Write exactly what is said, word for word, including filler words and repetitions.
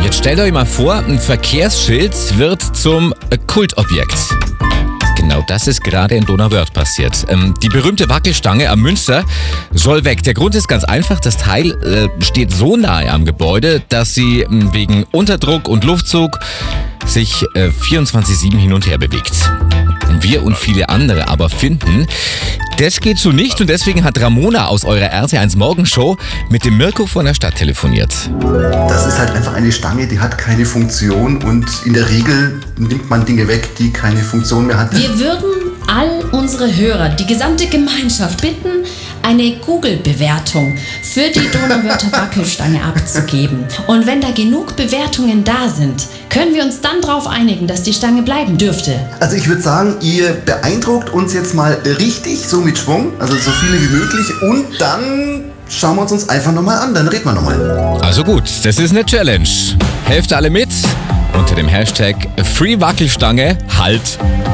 Jetzt stellt euch mal vor, ein Verkehrsschild wird zum Kultobjekt. Genau das ist gerade in Donauwörth passiert. Ähm, die berühmte Wackelstange am Münster soll weg. Der Grund ist ganz einfach, das Teil äh, steht so nahe am Gebäude, dass sie äh, wegen Unterdruck und Luftzug sich äh, vierundzwanzig sieben hin und her bewegt. Wir und viele andere aber finden, das geht so nicht und deswegen hat Ramona aus eurer R T eins Morgenshow mit dem Mirko von der Stadt telefoniert. Das ist halt einfach eine Stange, die hat keine Funktion und in der Regel nimmt man Dinge weg, die keine Funktion mehr hat. Wir würden all unsere Hörer, die gesamte Gemeinschaft bitten, eine Google-Bewertung für die Donauwörther Wackelstange abzugeben. Und wenn da genug Bewertungen da sind, können wir uns dann darauf einigen, dass die Stange bleiben dürfte. Also ich würde sagen, ihr beeindruckt uns jetzt mal richtig, so mit Schwung, also so viele wie möglich und dann schauen wir uns uns einfach nochmal an, dann reden wir nochmal. Also gut, das ist eine Challenge. Helft alle mit unter dem Hashtag Free Wackelstange halt